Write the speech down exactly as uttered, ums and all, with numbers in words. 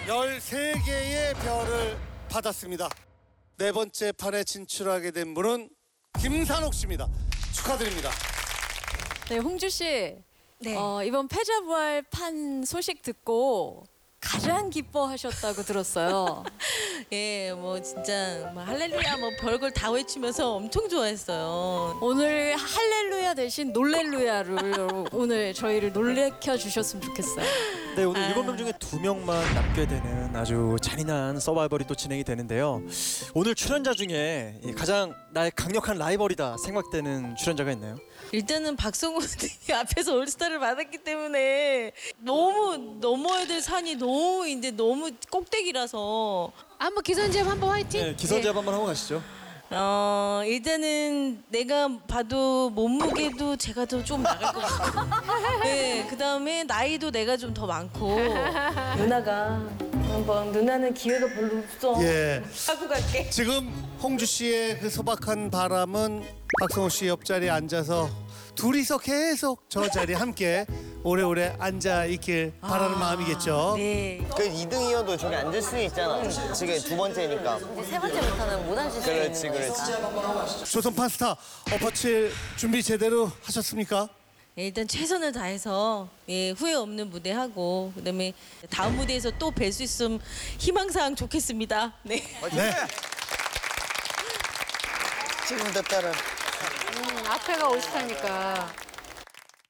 열세 개의 별을 받았습니다. 네 번째 판에 진출하게 된 분은 김산옥 씨입니다. 축하드립니다. 네, 홍주 씨. 네. 어, 이번 패자부활 판 소식 듣고 가장 기뻐하셨다고 들었어요. 예, 뭐 진짜 뭐 할렐루야 뭐 별걸 다 외치면서 엄청 좋아했어요. 오늘 할렐루야 대신 놀렐루야를 오늘 저희를 놀래켜 주셨으면 좋겠어요. 네, 오늘 아. 일곱 명 중에 두 명만 남게 되는 아주 잔인한 서바이벌이 또 진행이 되는데요. 오늘 출연자 중에 이 가장 나의 강력한 라이벌이다 생각되는 출연자가 있나요? 일단은 박성훈이 앞에서 올스타를 받았기 때문에 너무 넘어야 될 산이 너무 이제 너무 꼭대기라서 한번 기선제압 한번 화이팅. 네, 기선제압 한번 하고 가시죠. 어 일단은 내가 봐도 몸무게도 제가 더 좀 나갈 것 같고 네, 그다음에 나이도 내가 좀 더 많고 누나가 한번 누나는 기회가 별로 없어 예. 하고 갈게. 지금 홍주 씨의 그 소박한 바람은 박성호 씨 옆자리에 앉아서 둘이서 계속 저 자리에 함께 오래오래 앉아 있길 바라는 마음이겠죠. 네. 그 이 등이어도 저기 앉을 수 있잖아. 지금 두 번째니까. 세 번째부터는 못 앉을 수 있는 그렇지, 그렇지. 조선판 스타 엎어칠 준비 제대로 하셨습니까? 예, 일단 최선을 다해서 예, 후회 없는 무대 하고 그다음에 다음 무대에서 또 뵐 수 있으면 희망사항 좋겠습니다. 네. 네. 지금 됐다를. 음, 앞에가 올스타니까.